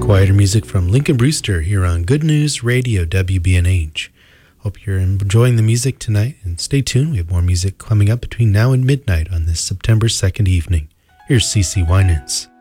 Quieter music from Lincoln Brewster here on Good News Radio WBNH. Hope you're enjoying the music tonight, and stay tuned. We have more music coming up between now and midnight on this September 2nd evening. Here's CeCe Winans.